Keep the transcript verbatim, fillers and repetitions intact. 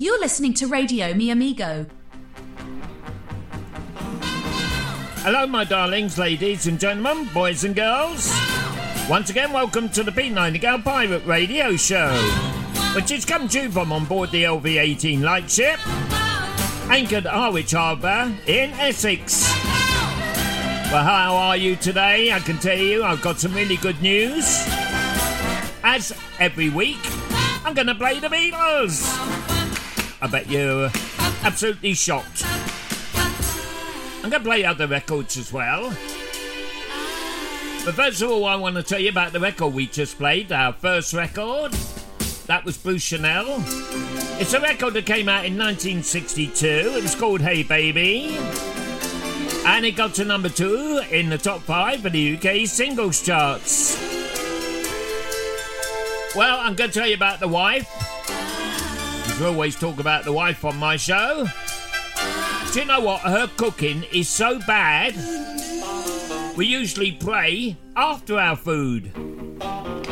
You're listening to Radio Mi Amigo. Hello, my darlings, ladies and gentlemen, boys and girls. Once again, welcome to the Pete Nightingale Pirate Radio Show, which has come to you from on board the L V eighteen lightship, anchored at Harwich Harbour in Essex. Well, how are you today? I can tell you I've got some really good news. As every week, I'm going to play the Beatles. I bet you're absolutely shocked. I'm going to play other records as well. But first of all, I want to tell you about the record we just played, our first record. That was Blue Chanel. It's a record that came out in nineteen sixty-two. It was called Hey Baby. And it got to number two in the top five for the U K singles charts. Well, I'm going to tell you about the wife. We always talk about the wife on my show. Do you know what? Her cooking is so bad, we usually pray after our food.